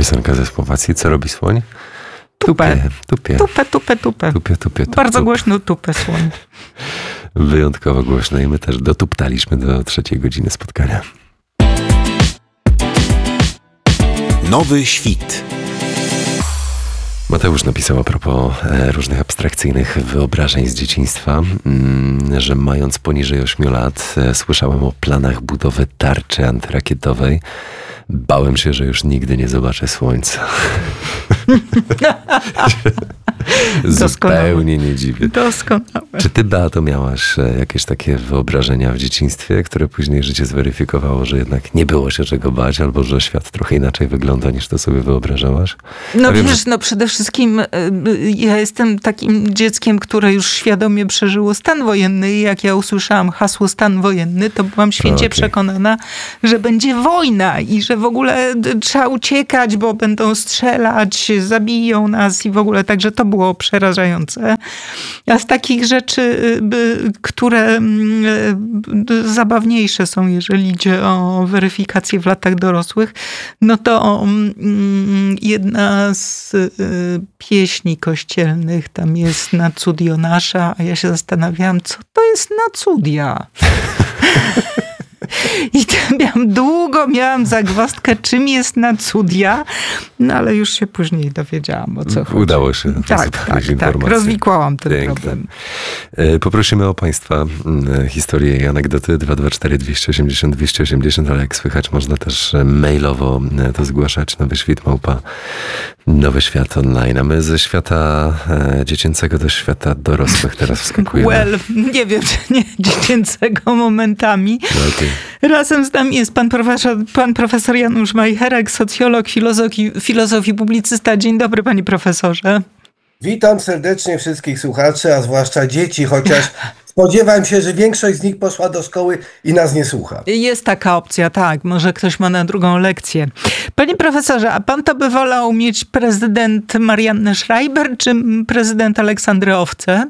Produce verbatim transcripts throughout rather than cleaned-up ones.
Piosenka ze Słowacji. Co robi słoń? Tupę. Tupie. Tupę, tupę, tupę. Tupie, tupie, tup, Bardzo tup. głośno tupę słoń. Wyjątkowo głośno i my też dotuptaliśmy do trzeciej godziny spotkania. Nowy świt. Mateusz napisał a propos e, różnych abstrakcyjnych wyobrażeń z dzieciństwa, mm, że mając poniżej ośmiu lat e, słyszałem o planach budowy tarczy antyrakietowej. Bałem się, że już nigdy nie zobaczę słońca. Zupełnie nie dziwię. Doskonałe. Czy ty, Beato, miałaś e, jakieś takie wyobrażenia w dzieciństwie, które później życie zweryfikowało, że jednak nie było się czego bać, albo że świat trochę inaczej wygląda, niż to sobie wyobrażałaś? No Ja wiem, wiesz, że... no przede wszystkim y, y, ja jestem takim dzieckiem, które już świadomie przeżyło stan wojenny i jak ja usłyszałam hasło stan wojenny, to byłam święcie Okay. przekonana, że będzie wojna i że w ogóle y, trzeba uciekać, bo będą strzelać, zabiją nas i w ogóle, także to było przerażające. A z takich rzeczy, y, które y, zabawniejsze są, jeżeli idzie o weryfikację w latach dorosłych, no to y, jedna z y, pieśni kościelnych tam jest Nacudio nasza, a ja się zastanawiałam, co to jest Nacudia? I to miałam, długo miałam zagwozdkę, czym jest Nacudia, no ale już się później dowiedziałam, o co chodzi. Udało się. Tak, tak, tak. Rozwikłałam ten Piękne. problem. Poprosimy o Państwa historie i anegdoty dwa dwa cztery dwieście osiemdziesiąt dwieście osiemdziesiąt, ale jak słychać, można też mailowo to zgłaszać. Nowy Świt małpa Nowy Świat online. A my ze świata dziecięcego do świata dorosłych teraz wskakujemy. Well, nie wiem, czy nie dziecięcego momentami. No, okay. Razem z nami jest pan profesor, pan profesor Janusz Majcherek, socjolog, filozof i, filozof i publicysta. Dzień dobry, panie profesorze. Witam serdecznie wszystkich słuchaczy, a zwłaszcza dzieci, chociaż spodziewam się, że większość z nich poszła do szkoły i nas nie słucha. Jest taka opcja, tak. Może ktoś ma na drugą lekcję. Panie profesorze, a pan to by wolał mieć prezydent Mariannę Schreiber czy prezydent Aleksandrę Owcę?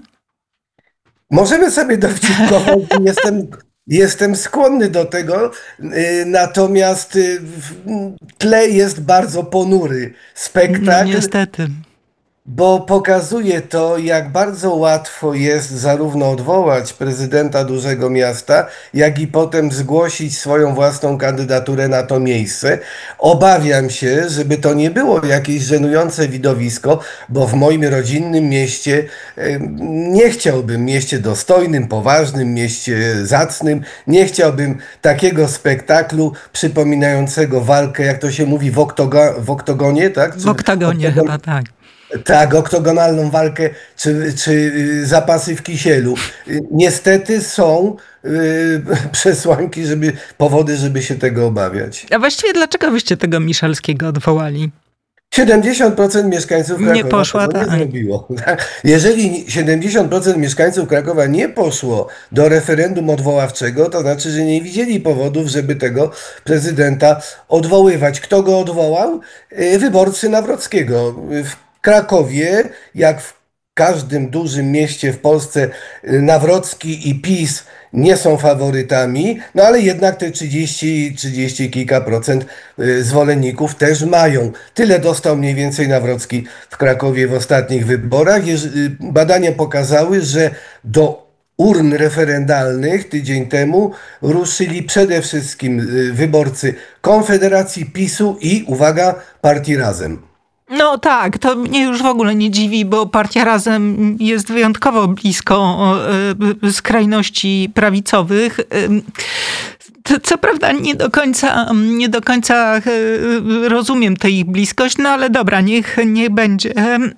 Możemy sobie dowcipkować, jestem... Jestem skłonny do tego, natomiast w tle jest bardzo ponury spektakl. No niestety. Bo pokazuje to, jak bardzo łatwo jest zarówno odwołać prezydenta dużego miasta, jak i potem zgłosić swoją własną kandydaturę na to miejsce. Obawiam się, żeby to nie było jakieś żenujące widowisko, bo w moim rodzinnym mieście nie chciałbym, mieście dostojnym, poważnym, mieście zacnym, nie chciałbym takiego spektaklu przypominającego walkę, jak to się mówi, w, oktoga, w oktogonie, tak? W oktagonie Oktogon... chyba, tak. Tak, oktogonalną walkę, czy, czy zapasy w kisielu. Niestety są yy, przesłanki, żeby, powody, żeby się tego obawiać. A właściwie dlaczego byście tego Miszalskiego odwołali? siedemdziesiąt procent mieszkańców Krakowa nie poszła, tego nie tak. zrobiło. Jeżeli siedemdziesiąt procent mieszkańców Krakowa nie poszło do referendum odwoławczego, to znaczy, że nie widzieli powodów, żeby tego prezydenta odwoływać. Kto go odwołał? Wyborcy Nawrockiego. W Krakowie, jak w każdym dużym mieście w Polsce, Nawrocki i PiS nie są faworytami, no ale jednak te trzydzieści, trzydzieści kilka procent zwolenników też mają. Tyle dostał mniej więcej Nawrocki w Krakowie w ostatnich wyborach. Badania pokazały, że do urn referendalnych tydzień temu ruszyli przede wszystkim wyborcy Konfederacji, PiSu i, uwaga, Partii Razem. No tak, to mnie już w ogóle nie dziwi, bo Partia Razem jest wyjątkowo blisko skrajności prawicowych. Co prawda nie do końca, nie do końca rozumiem tę ich bliskość, no ale dobra, niech, niech będzie.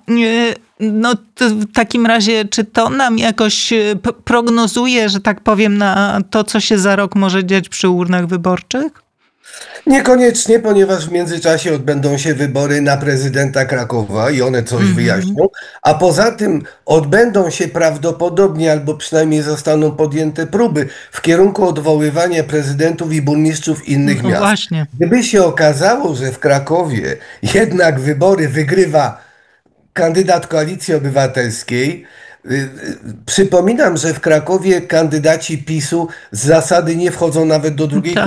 No w takim razie, czy to nam jakoś prognozuje, że tak powiem, na to, co się za rok może dziać przy urnach wyborczych? Niekoniecznie, ponieważ w międzyczasie odbędą się wybory na prezydenta Krakowa i one coś mm-hmm. wyjaśnią, a poza tym odbędą się prawdopodobnie, albo przynajmniej zostaną podjęte próby w kierunku odwoływania prezydentów i burmistrzów innych no miast. Właśnie. Gdyby się okazało, że w Krakowie jednak wybory wygrywa kandydat Koalicji Obywatelskiej, Przypominam, że w Krakowie kandydaci PiSu z zasady nie wchodzą nawet do drugiej tak, tury.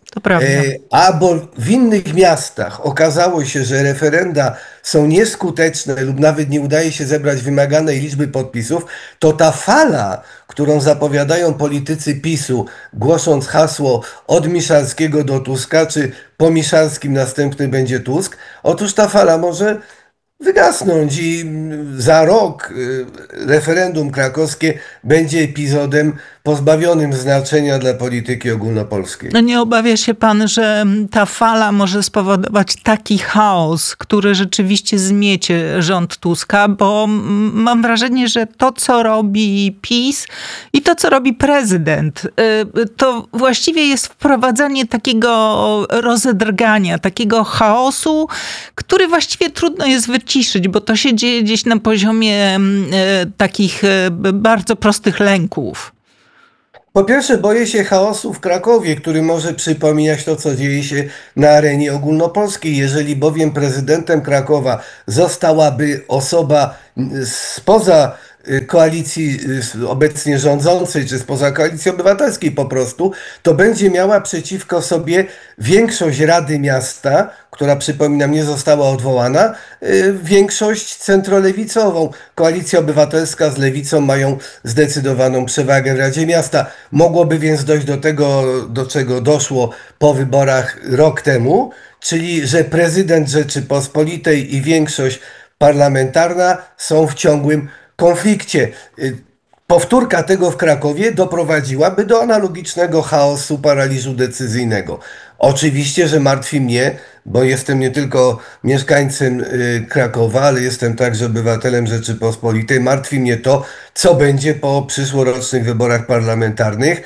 To prawda. E, albo w innych miastach okazało się, że referenda są nieskuteczne lub nawet nie udaje się zebrać wymaganej liczby podpisów, to ta fala, którą zapowiadają politycy PiSu, głosząc hasło od Miszalskiego do Tuska, czy po Miszalskim następny będzie Tusk, otóż ta fala może wygasnąć i za rok y, referendum krakowskie będzie epizodem pozbawionym znaczenia dla polityki ogólnopolskiej. No nie obawia się pan, że ta fala może spowodować taki chaos, który rzeczywiście zmiecie rząd Tuska, bo m- mam wrażenie, że to, co robi PiS i to, co robi prezydent, y, to właściwie jest wprowadzanie takiego rozedrgania, takiego chaosu, który właściwie trudno jest wyciszyć, bo to się dzieje gdzieś na poziomie y, takich y, bardzo prostych lęków. Po pierwsze, boję się chaosu w Krakowie, który może przypominać to, co dzieje się na arenie ogólnopolskiej. Jeżeli bowiem prezydentem Krakowa zostałaby osoba spoza koalicji obecnie rządzącej, czy spoza koalicji obywatelskiej po prostu, to będzie miała przeciwko sobie większość Rady Miasta, która, przypominam, nie została odwołana, większość centrolewicową. Koalicja Obywatelska z Lewicą mają zdecydowaną przewagę w Radzie Miasta. Mogłoby więc dojść do tego, do czego doszło po wyborach rok temu, czyli że prezydent Rzeczypospolitej i większość parlamentarna są w ciągłym konflikcie. Powtórka tego w Krakowie doprowadziłaby do analogicznego chaosu, paraliżu decyzyjnego. Oczywiście, że martwi mnie, bo jestem nie tylko mieszkańcem Krakowa, ale jestem także obywatelem Rzeczypospolitej. Martwi mnie to, co będzie po przyszłorocznych wyborach parlamentarnych.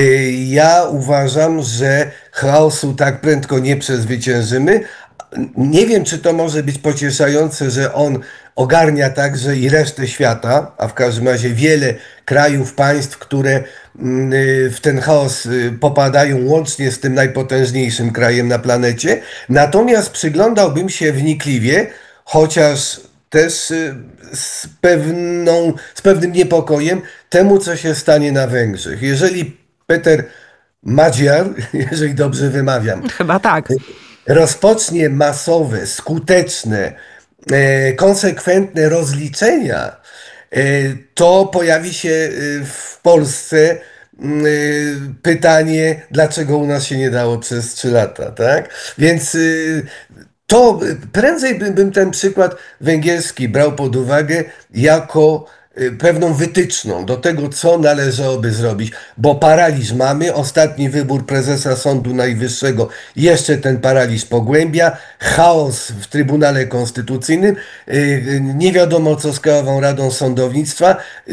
Ja uważam, że chaosu tak prędko nie przezwyciężymy. Nie wiem, czy to może być pocieszające, że on ogarnia także i resztę świata, a w każdym razie wiele krajów, państw, które w ten chaos popadają, łącznie z tym najpotężniejszym krajem na planecie. Natomiast przyglądałbym się wnikliwie, chociaż też z, pewną, z pewnym niepokojem temu, co się stanie na Węgrzech. Jeżeli Peter Magyar, jeżeli dobrze wymawiam, Chyba tak. rozpocznie masowe, skuteczne, e, konsekwentne rozliczenia, e, to pojawi się e, w Polsce e, pytanie, dlaczego u nas się nie dało przez trzy lata, tak? Więc e, to prędzej bym, bym ten przykład węgierski brał pod uwagę jako pewną wytyczną do tego, co należałoby zrobić, bo paraliż mamy, ostatni wybór prezesa Sądu Najwyższego jeszcze ten paraliż pogłębia, chaos w Trybunale Konstytucyjnym, nie wiadomo co z Krajową Radą Sądownictwa,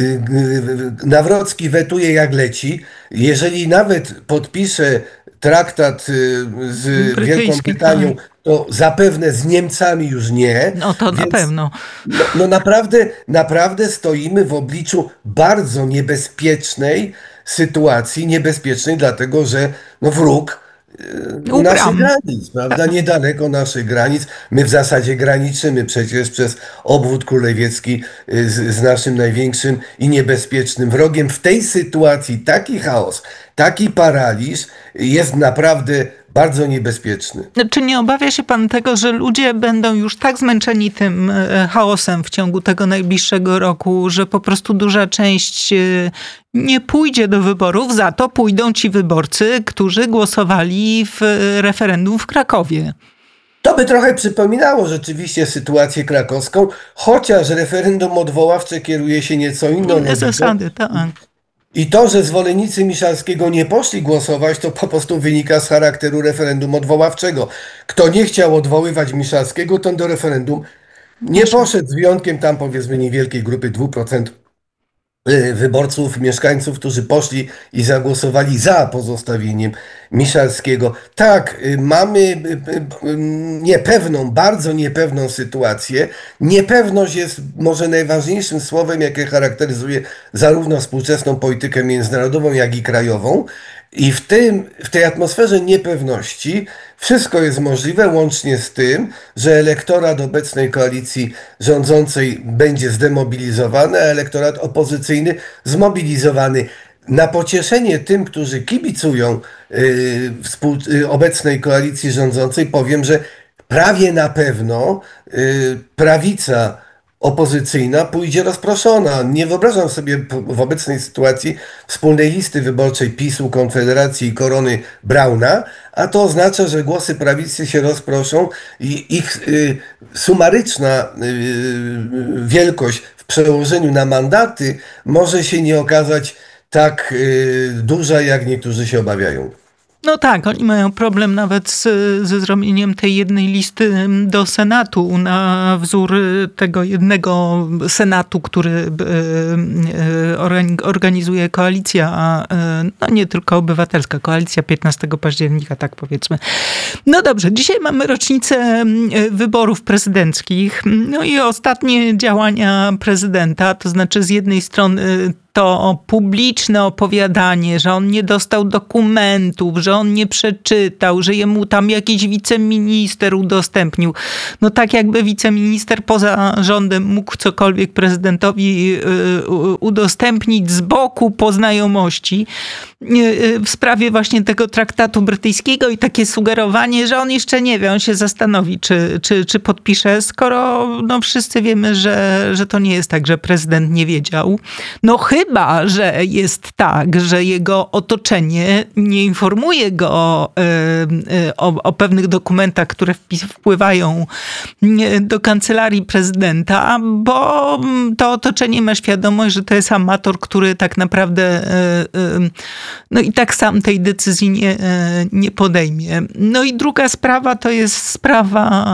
Nawrocki wetuje jak leci, jeżeli nawet podpisze traktat z Wielką Brytanią, to zapewne z Niemcami już nie. No to Więc, na pewno. No, no naprawdę, naprawdę stoimy w obliczu bardzo niebezpiecznej sytuacji, niebezpiecznej dlatego, że no wróg u naszych granic, prawda? Niedaleko naszych granic. My w zasadzie graniczymy przecież przez obwód królewiecký z, z naszym największym i niebezpiecznym wrogiem. W tej sytuacji taki chaos, taki paraliż jest naprawdę bardzo niebezpieczny. Czy nie obawia się pan tego, że ludzie będą już tak zmęczeni tym chaosem w ciągu tego najbliższego roku, że po prostu duża część nie pójdzie do wyborów, za to pójdą ci wyborcy, którzy głosowali w referendum w Krakowie? To by trochę przypominało rzeczywiście sytuację krakowską, chociaż referendum odwoławcze kieruje się nieco inną logiką. Zasady, tak. I to, że zwolennicy Miszalskiego nie poszli głosować, to po prostu wynika z charakteru referendum odwoławczego. Kto nie chciał odwoływać Miszalskiego, ten do referendum nie poszedł, z wyjątkiem tam powiedzmy niewielkiej grupy dwa procent wyborców, mieszkańców, którzy poszli i zagłosowali za pozostawieniem Miszalskiego. Tak, mamy niepewną, bardzo niepewną sytuację. Niepewność jest może najważniejszym słowem, jakie charakteryzuje zarówno współczesną politykę międzynarodową, jak i krajową. I w tym, w tej atmosferze niepewności wszystko jest możliwe, łącznie z tym, że elektorat obecnej koalicji rządzącej będzie zdemobilizowany, a elektorat opozycyjny zmobilizowany. na pocieszenie tym, którzy kibicują y, współ, y, obecnej koalicji rządzącej, powiem, że prawie na pewno y, prawica opozycyjna pójdzie rozproszona. Nie wyobrażam sobie p- w obecnej sytuacji wspólnej listy wyborczej PiSu, Konfederacji i Korony Brauna, a to oznacza, że głosy prawicy się rozproszą i ich y, sumaryczna y, wielkość w przełożeniu na mandaty może się nie okazać tak y, duża, jak niektórzy się obawiają. No tak, oni mają problem nawet z, ze zrobieniem tej jednej listy do Senatu na wzór tego jednego Senatu, który e, e, organizuje koalicja, a no nie tylko obywatelska, koalicja piętnastego października, tak powiedzmy. No dobrze, dzisiaj mamy rocznicę wyborów prezydenckich, no i ostatnie działania prezydenta, to znaczy z jednej strony to publiczne opowiadanie, że on nie dostał dokumentów, że on nie przeczytał, że jemu tam jakiś wiceminister udostępnił. No tak jakby wiceminister poza rządem mógł cokolwiek prezydentowi udostępnić z boku po znajomości w sprawie właśnie tego traktatu brytyjskiego i takie sugerowanie, że on jeszcze nie wie, on się zastanowi, czy, czy, czy podpisze, skoro no wszyscy wiemy, że, że to nie jest tak, że prezydent nie wiedział. No chyba Chyba że jest tak, że jego otoczenie nie informuje go o, o, o pewnych dokumentach, które wpływają do kancelarii prezydenta, bo to otoczenie ma świadomość, że to jest amator, który tak naprawdę no i tak sam tej decyzji nie, nie podejmie. No i druga sprawa to jest sprawa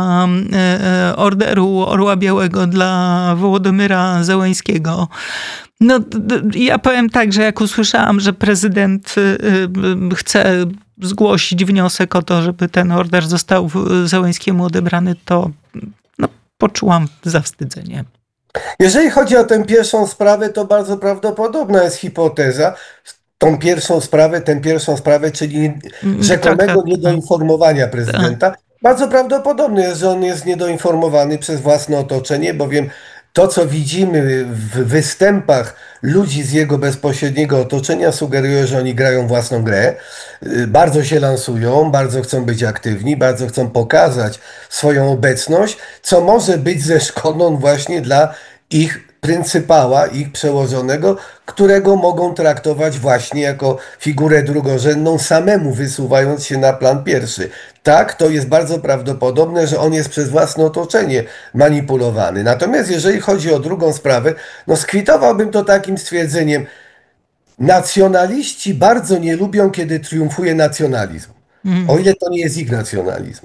orderu Orła Białego dla Wołodymyra Zełenskiego. No, ja powiem tak, że jak usłyszałam, że prezydent chce zgłosić wniosek o to, żeby ten order został Zełenskiemu odebrany, to no, poczułam zawstydzenie. Jeżeli chodzi o tę pierwszą sprawę, to bardzo prawdopodobna jest hipoteza, tą pierwszą sprawę, tę pierwszą sprawę, czyli rzekomego tak, tak. niedoinformowania prezydenta. Bardzo prawdopodobne jest, że on jest niedoinformowany przez własne otoczenie, bowiem to, co widzimy w występach ludzi z jego bezpośredniego otoczenia, sugeruje, że oni grają własną grę. Bardzo się lansują, bardzo chcą być aktywni, bardzo chcą pokazać swoją obecność, co może być ze szkodą właśnie dla ich pryncypała, ich przełożonego, którego mogą traktować właśnie jako figurę drugorzędną, samemu wysuwając się na plan pierwszy. Tak, to jest bardzo prawdopodobne, że on jest przez własne otoczenie manipulowany. Natomiast jeżeli chodzi o drugą sprawę, no skwitowałbym to takim stwierdzeniem: nacjonaliści bardzo nie lubią, kiedy triumfuje nacjonalizm. O ile to nie jest ich nacjonalizm.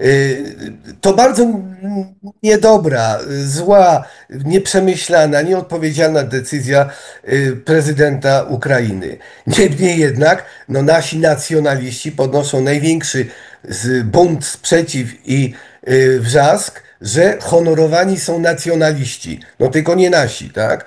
To bardzo niedobra, zła, nieprzemyślana, nieodpowiedzialna decyzja prezydenta Ukrainy. Niemniej jednak no, nasi nacjonaliści podnoszą największy bunt, sprzeciw i wrzask, że honorowani są nacjonaliści. No tylko nie nasi, tak?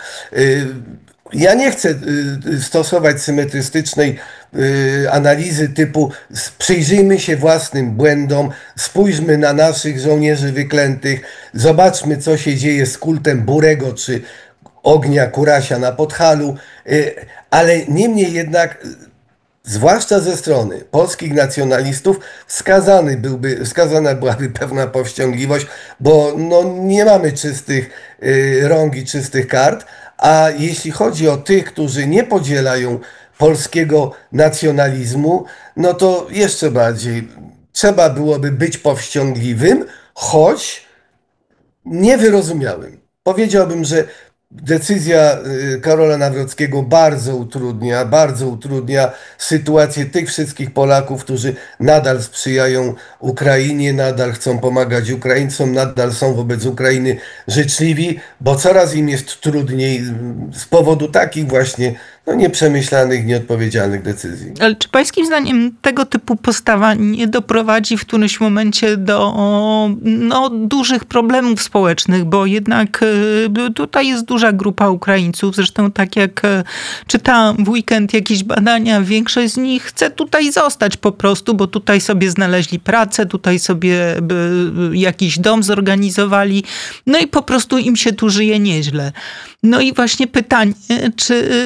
Ja nie chcę stosować symetrystycznej analizy typu przyjrzyjmy się własnym błędom, spójrzmy na naszych żołnierzy wyklętych, zobaczmy, co się dzieje z kultem Burego czy Ognia Kurasia na Podhalu, ale niemniej jednak, zwłaszcza ze strony polskich nacjonalistów, wskazany byłby, wskazana byłaby pewna powściągliwość, bo no, nie mamy czystych rąk i czystych kart. A jeśli chodzi o tych, którzy nie podzielają polskiego nacjonalizmu, no to jeszcze bardziej trzeba byłoby być powściągliwym, choć niewyrozumiałym. Powiedziałbym, że decyzja Karola Nawrockiego bardzo utrudnia, bardzo utrudnia sytuację tych wszystkich Polaków, którzy nadal sprzyjają Ukrainie, nadal chcą pomagać Ukraińcom, nadal są wobec Ukrainy życzliwi, bo coraz im jest trudniej z powodu takich właśnie no, nieprzemyślanych, nieodpowiedzialnych decyzji. Ale czy pańskim zdaniem tego typu postawa nie doprowadzi w którymś momencie do no, dużych problemów społecznych, bo jednak tutaj jest duża grupa Ukraińców, zresztą tak jak czytałam w weekend jakieś badania, większość z nich chce tutaj zostać po prostu, bo tutaj sobie znaleźli pracę, tutaj sobie jakiś dom zorganizowali, no i po prostu im się tu żyje nieźle. No i właśnie pytanie, czy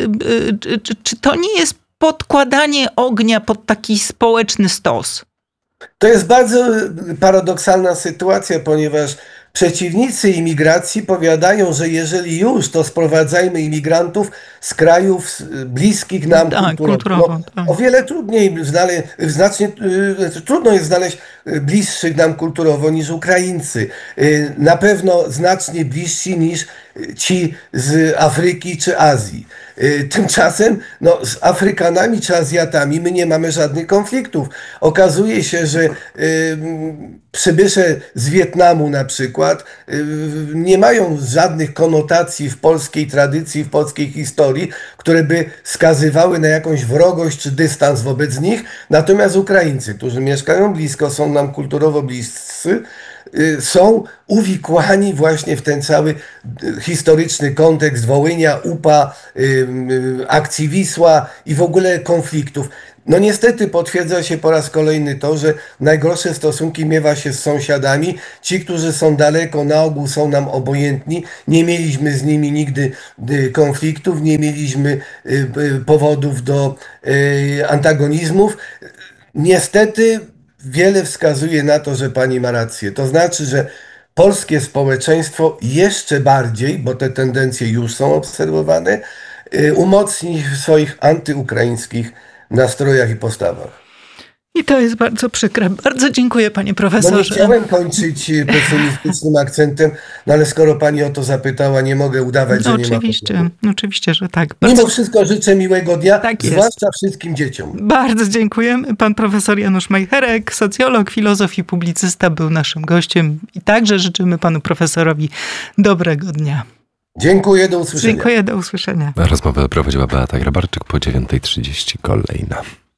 czy, czy, czy to nie jest podkładanie ognia pod taki społeczny stos? To jest bardzo paradoksalna sytuacja, ponieważ przeciwnicy imigracji powiadają, że jeżeli już, to sprowadzajmy imigrantów z krajów bliskich nam Tak, kulturowo. kulturowo, No, tak. o wiele trudniej znaleźć, znacznie y, trudno jest znaleźć bliższych nam kulturowo niż Ukraińcy. Y, na pewno znacznie bliżsi niż ci z Afryki czy Azji. Y, Tymczasem no, z Afrykanami czy Azjatami my nie mamy żadnych konfliktów. Okazuje się, że y, przybysze z Wietnamu na przykład y, nie mają żadnych konotacji w polskiej tradycji, w polskiej historii, które by wskazywały na jakąś wrogość czy dystans wobec nich. Natomiast Ukraińcy, którzy mieszkają blisko, są nam kulturowo bliscy, są uwikłani właśnie w ten cały historyczny kontekst Wołynia, U P A, akcji Wisła i w ogóle konfliktów. No niestety potwierdza się po raz kolejny to, że najgorsze stosunki miewa się z sąsiadami. Ci, którzy są daleko, na ogół są nam obojętni. Nie mieliśmy z nimi nigdy konfliktów, nie mieliśmy powodów do antagonizmów. Niestety wiele wskazuje na to, że pani ma rację. To znaczy, że polskie społeczeństwo jeszcze bardziej, bo te tendencje już są obserwowane, umocni w swoich antyukraińskich nastrojach i postawach. I to jest bardzo przykre. Bardzo dziękuję, panie No nie profesorze. chciałem kończyć pesymistycznym akcentem, no ale skoro pani o to zapytała, nie mogę udawać, No że nie ma oczywiście, problemu. oczywiście, że tak. Mimo Bardzo, wszystko życzę miłego dnia, Tak jest. zwłaszcza wszystkim dzieciom. bardzo dziękujemy. Pan profesor Janusz Majcherek, socjolog, filozof i publicysta, był naszym gościem. I także życzymy panu profesorowi dobrego dnia. Dziękuję, do usłyszenia. Dziękuję, do usłyszenia. Rozmowę prowadziła Beata Grabarczyk. Po dziewiątej trzydzieści kolejna.